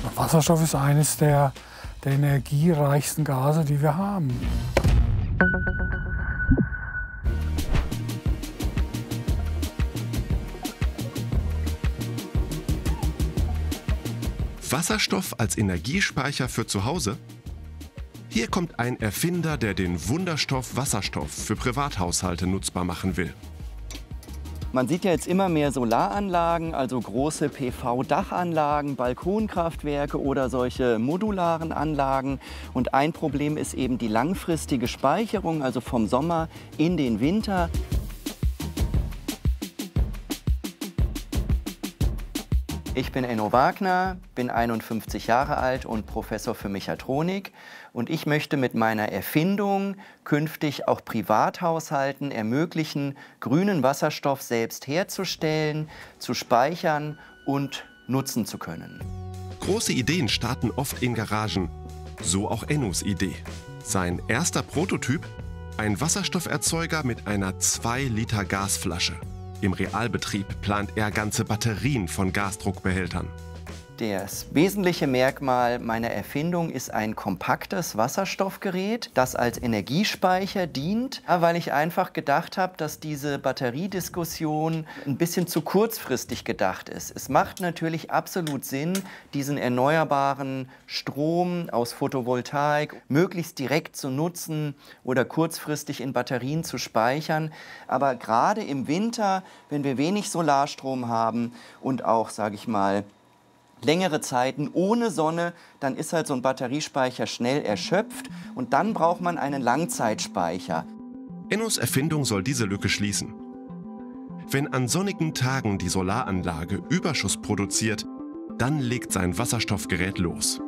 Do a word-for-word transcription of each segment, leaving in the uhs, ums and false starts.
Wasserstoff ist eines der, der energiereichsten Gase, die wir haben. Wasserstoff als Energiespeicher für zu Hause? Hier kommt ein Erfinder, der den Wunderstoff Wasserstoff für Privathaushalte nutzbar machen will. Man sieht ja jetzt immer mehr Solaranlagen, also große P V-Dachanlagen, Balkonkraftwerke oder solche modularen Anlagen. Und ein Problem ist eben die langfristige Speicherung, also vom Sommer in den Winter. Ich bin Enno Wagner, bin einundfünfzig Jahre alt und Professor für Mechatronik. Und ich möchte mit meiner Erfindung künftig auch Privathaushalten ermöglichen, grünen Wasserstoff selbst herzustellen, zu speichern und nutzen zu können. Große Ideen starten oft in Garagen. So auch Ennos Idee. Sein erster Prototyp? Ein Wasserstofferzeuger mit einer zwei Liter Gasflasche. Im Realbetrieb plant er ganze Batterien von Gasdruckbehältern. Das wesentliche Merkmal meiner Erfindung ist ein kompaktes Wasserstoffgerät, das als Energiespeicher dient, weil ich einfach gedacht habe, dass diese Batteriediskussion ein bisschen zu kurzfristig gedacht ist. Es macht natürlich absolut Sinn, diesen erneuerbaren Strom aus Photovoltaik möglichst direkt zu nutzen oder kurzfristig in Batterien zu speichern. Aber gerade im Winter, wenn wir wenig Solarstrom haben und auch, sage ich mal, längere Zeiten ohne Sonne, dann ist halt so ein Batteriespeicher schnell erschöpft und dann braucht man einen Langzeitspeicher. Ennos Erfindung soll diese Lücke schließen. Wenn an sonnigen Tagen die Solaranlage Überschuss produziert, dann legt sein Wasserstoffgerät los.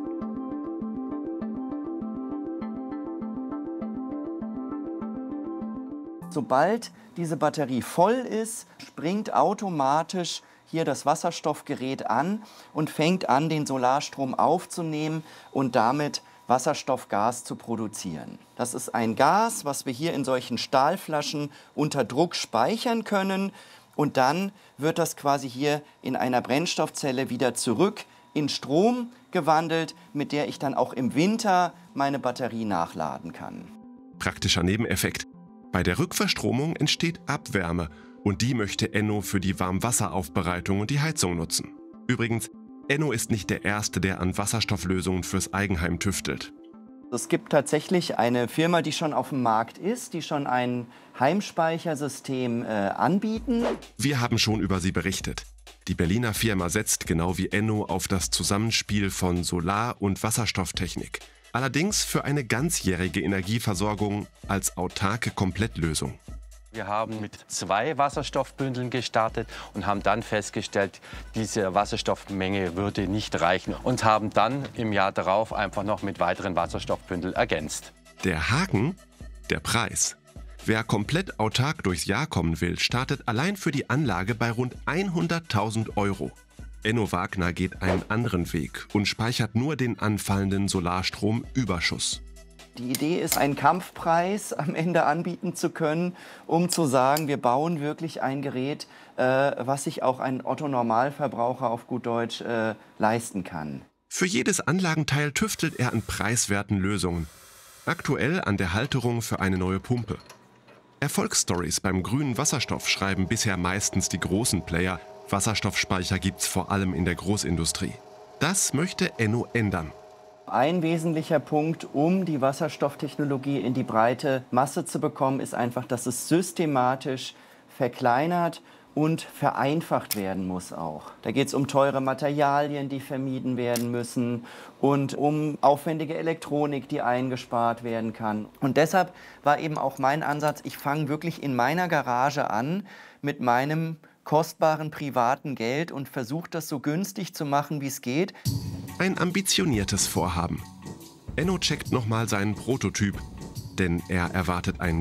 Sobald diese Batterie voll ist, springt automatisch hier das Wasserstoffgerät an und fängt an, den Solarstrom aufzunehmen und damit Wasserstoffgas zu produzieren. Das ist ein Gas, was wir hier in solchen Stahlflaschen unter Druck speichern können und dann wird das quasi hier in einer Brennstoffzelle wieder zurück in Strom gewandelt, mit der ich dann auch im Winter meine Batterie nachladen kann. Praktischer Nebeneffekt. Bei der Rückverstromung entsteht Abwärme. Und die möchte Enno für die Warmwasseraufbereitung und die Heizung nutzen. Übrigens, Enno ist nicht der Erste, der an Wasserstofflösungen fürs Eigenheim tüftelt. Es gibt tatsächlich eine Firma, die schon auf dem Markt ist, die schon ein Heimspeichersystem äh, anbieten. Wir haben schon über sie berichtet. Die Berliner Firma setzt genau wie Enno auf das Zusammenspiel von Solar- und Wasserstofftechnik. Allerdings für eine ganzjährige Energieversorgung als autarke Komplettlösung. Wir haben mit zwei Wasserstoffbündeln gestartet und haben dann festgestellt, diese Wasserstoffmenge würde nicht reichen und haben dann im Jahr darauf einfach noch mit weiteren Wasserstoffbündeln ergänzt. Der Haken? Der Preis. Wer komplett autark durchs Jahr kommen will, startet allein für die Anlage bei rund hunderttausend Euro. Enno Wagner geht einen anderen Weg und speichert nur den anfallenden Solarstromüberschuss. Die Idee ist, einen Kampfpreis am Ende anbieten zu können, um zu sagen, wir bauen wirklich ein Gerät, äh, was sich auch ein Otto-Normalverbraucher auf gut Deutsch äh, leisten kann. Für jedes Anlagenteil tüftelt er an preiswerten Lösungen. Aktuell an der Halterung für eine neue Pumpe. Erfolgsstories beim grünen Wasserstoff schreiben bisher meistens die großen Player. Wasserstoffspeicher gibt's vor allem in der Großindustrie. Das möchte Enno ändern. Ein wesentlicher Punkt, um die Wasserstofftechnologie in die breite Masse zu bekommen, ist einfach, dass es systematisch verkleinert und vereinfacht werden muss auch. Da geht es um teure Materialien, die vermieden werden müssen und um aufwendige Elektronik, die eingespart werden kann. Und deshalb war eben auch mein Ansatz, ich fange wirklich in meiner Garage an mit meinem kostbaren privaten Geld und versuche das so günstig zu machen, wie es geht. Ein ambitioniertes Vorhaben. Enno checkt nochmal seinen Prototyp, denn er erwartet ein